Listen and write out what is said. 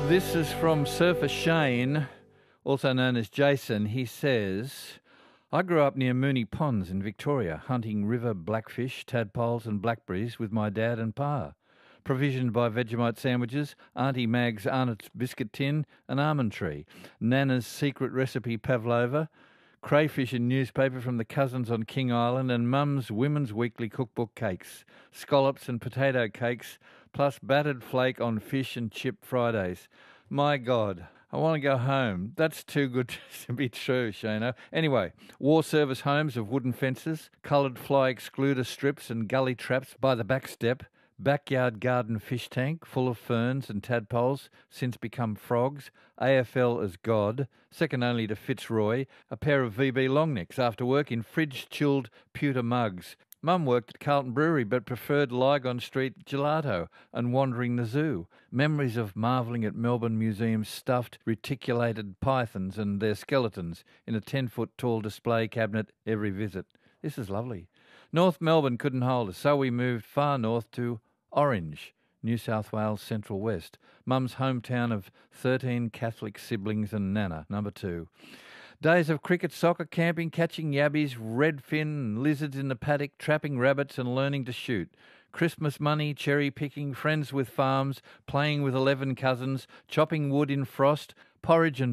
This is from Surfer Shane, also known as Jason. He says, I grew up near Moonee Ponds in Victoria, hunting river blackfish, tadpoles and blackberries with my dad and pa. Provisioned by Vegemite sandwiches, Auntie Mag's Arnott's biscuit tin, an almond tree, Nana's secret recipe pavlova, crayfish and newspaper from the cousins on King Island, and Mum's Women's Weekly cookbook cakes, scallops and potato cakes, plus battered flake on fish and chip Fridays. My God, I want to go home. That's too good to be true, Shano. Anyway, war service homes of wooden fences, coloured fly excluder strips and gully traps by the back step, backyard garden fish tank full of ferns and tadpoles, since become frogs, AFL as God, second only to Fitzroy, a pair of VB longnecks after work in fridge-chilled pewter mugs. Mum worked at Carlton Brewery but preferred Lygon Street gelato and wandering the zoo. Memories of marvelling at Melbourne Museum's stuffed reticulated pythons and their skeletons in a 10-foot tall display cabinet every visit. This is lovely. North Melbourne couldn't hold us, so we moved far north to Orange, New South Wales Central West, Mum's hometown of 13 Catholic siblings and Nana, number 2. Days of cricket, soccer, camping, catching yabbies, redfin, lizards in the paddock, trapping rabbits and learning to shoot. Christmas money, cherry picking, friends with farms, playing with 11 cousins, chopping wood in frost, porridge and